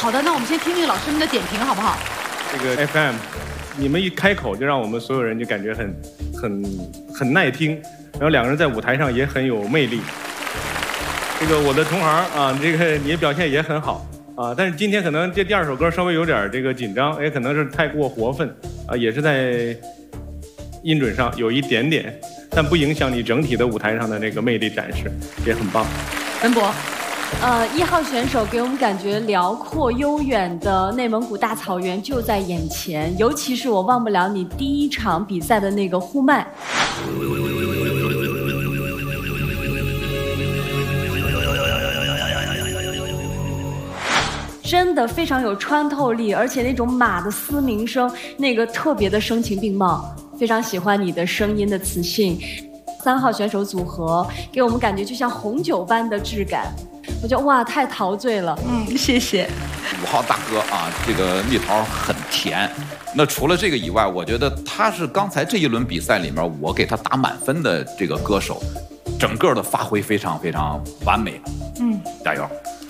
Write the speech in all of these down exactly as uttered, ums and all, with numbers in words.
好的，那我们先听听老师们的点评，好不好？ 这个 F M， 你们一开口就让我们所有人就感觉很、很、很耐听，然后两个人在舞台上也很有魅力。这个我的同行啊，这个你表现也很好啊，但是今天可能这第二首歌稍微有点这个紧张，也可能是太过活分啊，也是在音准上有一点点，但不影响你整体的舞台上的这个魅力展示，也很棒。 文博。 呃，一号选手给我们感觉辽阔悠远的内蒙古大草原就在眼前，尤其是我忘不了你第一场比赛的那个呼麦。真的非常有穿透力，而且那种马的嘶鸣声，那个特别的声情并茂，非常喜欢你的声音的磁性。三号选手组合给我们感觉就像红酒般的质感。我觉得哇，太陶醉了。 嗯，谢谢。 五号大哥啊，这个蜜桃很甜。那除了这个以外，我觉得他是刚才这一轮比赛里面我给他打满分的这个歌手，整个的发挥非常非常完美。嗯，加油。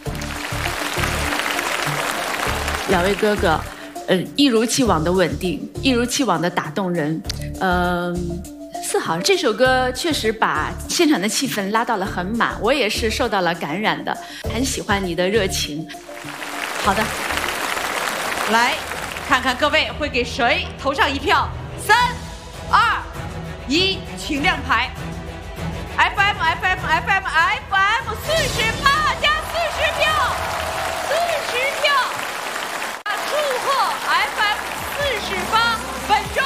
两位哥哥，呃，一如既往的稳定，一如既往的打动人。嗯、呃。四号这首歌确实把现场的气氛拉到了很满，我也是受到了感染的，很喜欢你的热情。 好的，来看看各位会给谁投上一票。三、二、一，请亮牌。F M F M F M F M 四十八加四十票，四十票，祝贺 F M 四十八本周